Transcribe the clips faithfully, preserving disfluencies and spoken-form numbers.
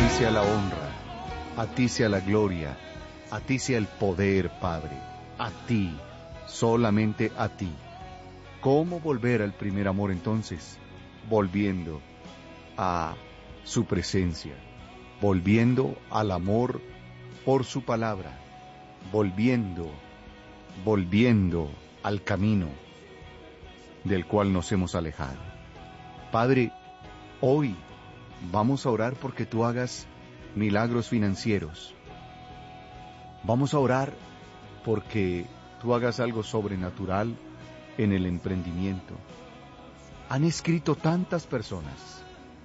sea la honra, a ti sea la gloria, a ti sea el poder, Padre, a ti, solamente a ti. ¿Cómo volver al primer amor entonces? Volviendo a su presencia, volviendo al amor por su palabra, volviendo, volviendo al camino del cual nos hemos alejado. Padre, hoy vamos a orar porque tú hagas milagros financieros. Vamos a orar porque tú hagas algo sobrenatural en el emprendimiento. Han escrito tantas personas,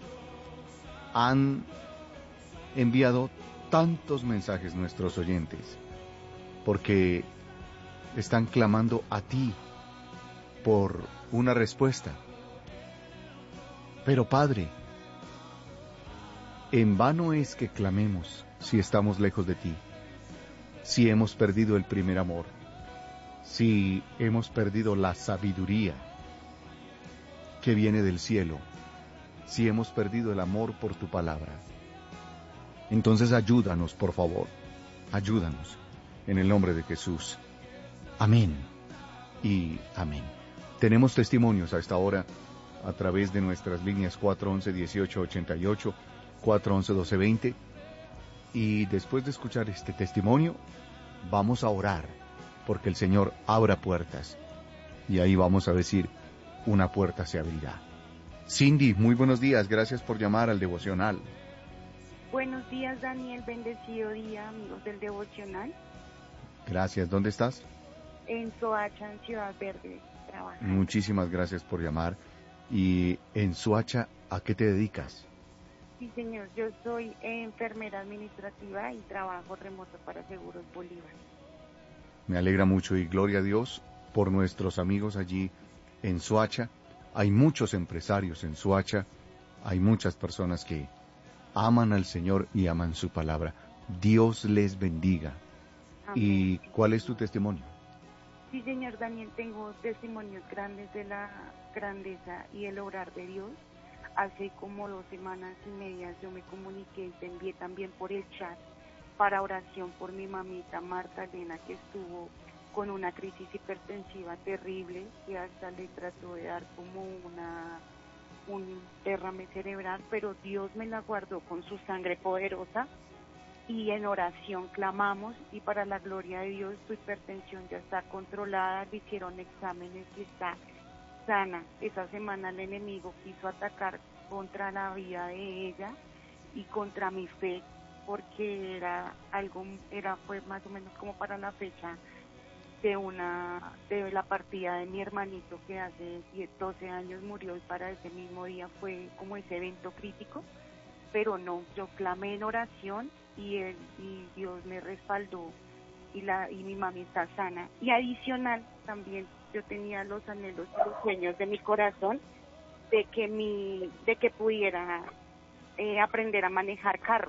han enviado tantos mensajes nuestros oyentes, porque están clamando a ti por una respuesta. Pero Padre, en vano es que clamemos si estamos lejos de ti, si hemos perdido el primer amor, si hemos perdido la sabiduría que viene del cielo, si hemos perdido el amor por tu palabra. Entonces ayúdanos, por favor, ayúdanos, en el nombre de Jesús. Amén y amén. Tenemos testimonios a esta hora a través de nuestras líneas cuatro once, dieciocho ochenta y ocho, cuatro once, doce veinte, y después de escuchar este testimonio, vamos a orar porque el Señor abra puertas, y ahí vamos a decir, una puerta se abrirá. Cindy, muy buenos días, gracias por llamar al devocional. Buenos días, Daniel, bendecido día, amigos del devocional. Gracias, ¿dónde estás? En Soacha, en Ciudad Verde, trabajando. Muchísimas gracias por llamar. Y en Soacha, ¿a qué te dedicas? Sí, señor, yo soy enfermera administrativa y trabajo remoto para Seguros Bolívar. Me alegra mucho y gloria a Dios por nuestros amigos allí en Soacha. Hay muchos empresarios en Soacha, hay muchas personas que aman al Señor y aman su palabra. Dios les bendiga. Amén. ¿Y cuál es tu testimonio? Sí, señor Daniel, tengo testimonios grandes de la grandeza y el obrar de Dios. Hace como dos semanas y media yo me comuniqué y te envié también por el chat para oración por mi mamita Marta Elena, que estuvo con una crisis hipertensiva terrible, que hasta le trató de dar como una un derrame cerebral, pero Dios me la guardó con su sangre poderosa, y en oración clamamos, y para la gloria de Dios su hipertensión ya está controlada, le hicieron exámenes y está sana. Esa semana el enemigo quiso atacar contra la vida de ella y contra mi fe, porque era algo, era fue más o menos como para la fecha de una de la partida de mi hermanito, que hace doce años murió, y para ese mismo día fue como ese evento crítico, pero no, yo clamé en oración y él y Dios me respaldó, y la y mi mami está sana. Y adicional también yo tenía los anhelos y los sueños de mi corazón de que mi de que pudiera eh, aprender a manejar carro.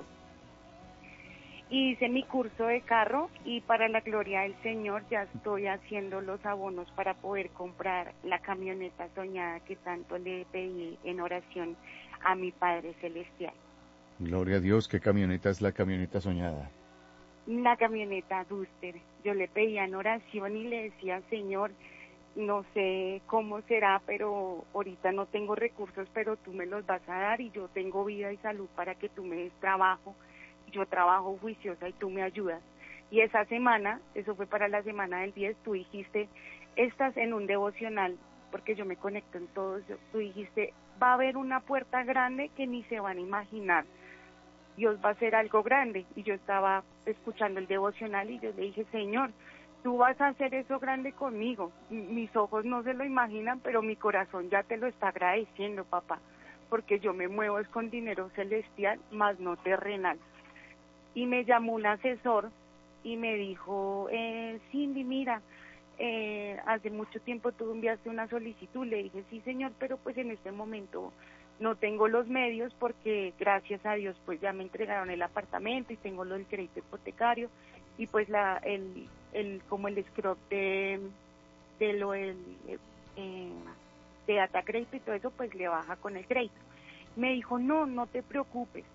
Y hice mi curso de carro, y para la gloria del Señor ya estoy haciendo los abonos para poder comprar la camioneta soñada que tanto le pedí en oración a mi Padre Celestial. Gloria a Dios, ¿qué camioneta es la camioneta soñada? La camioneta Duster. Yo le pedía en oración y le decía, Señor, no sé cómo será, pero ahorita no tengo recursos, pero tú me los vas a dar, y yo tengo vida y salud para que tú me des trabajo. Yo trabajo juiciosa y tú me ayudas. Y esa semana, eso fue para la semana del diez, tú dijiste, estás en un devocional, porque yo me conecto en todos, tú dijiste, va a haber una puerta grande que ni se van a imaginar. Dios va a hacer algo grande. Y yo estaba escuchando el devocional y yo le dije, Señor, tú vas a hacer eso grande conmigo. Mis ojos no se lo imaginan, pero mi corazón ya te lo está agradeciendo, papá, porque yo me muevo es con dinero celestial, más no terrenal. Y me llamó un asesor y me dijo, eh, Cindy, mira, eh, hace mucho tiempo tú enviaste una solicitud. Le dije, sí, señor, pero pues en este momento no tengo los medios, porque gracias a Dios pues ya me entregaron el apartamento y tengo lo del crédito hipotecario, y pues la el el como el scrub de, de lo del eh, de data crédito y todo eso pues le baja con el crédito. Me dijo, no, no te preocupes,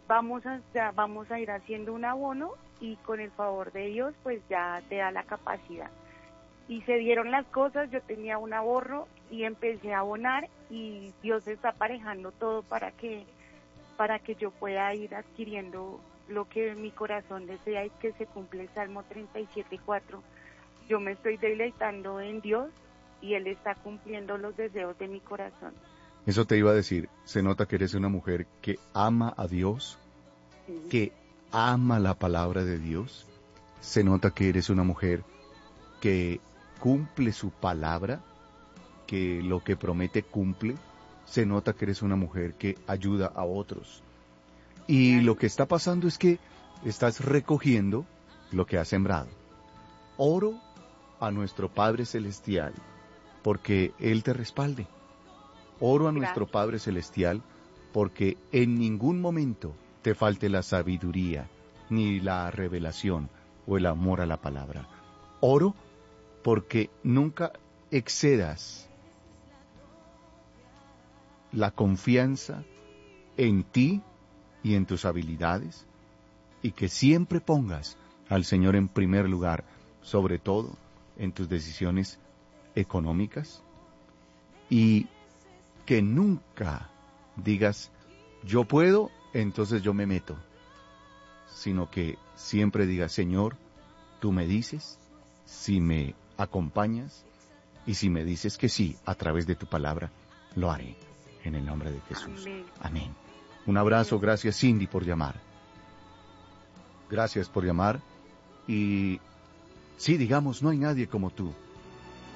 vamos a, ya vamos a ir haciendo un abono y con el favor de Dios, pues ya te da la capacidad. Y se dieron las cosas, yo tenía un ahorro y empecé a abonar y Dios está aparejando todo para que, para que yo pueda ir adquiriendo lo que mi corazón desea y que se cumple el Salmo treinta y siete cuatro. Yo me estoy deleitando en Dios y Él está cumpliendo los deseos de mi corazón. Eso te iba a decir, se nota que eres una mujer que ama a Dios, Sí. que ama la palabra de Dios, se nota que eres una mujer que cumple su palabra, que lo que promete cumple, se nota que eres una mujer que ayuda a otros. Y Claro. lo que está pasando es que estás recogiendo lo que has sembrado. Oro a nuestro Padre Celestial porque Él te respalde. Oro a nuestro Gracias. Padre Celestial porque en ningún momento te falte la sabiduría, ni la revelación o el amor a la palabra. Oro porque nunca excedas la confianza en ti y en tus habilidades, y que siempre pongas al Señor en primer lugar, sobre todo en tus decisiones económicas, y que nunca digas, yo puedo, entonces yo me meto, sino que siempre digas, Señor, tú me dices, si me acompañas, y si me dices que sí, a través de tu palabra, lo haré, en el nombre de Jesús. Amén. Amén. Un abrazo, gracias Cindy por llamar. Gracias por llamar, y sí, digamos, no hay nadie como tú.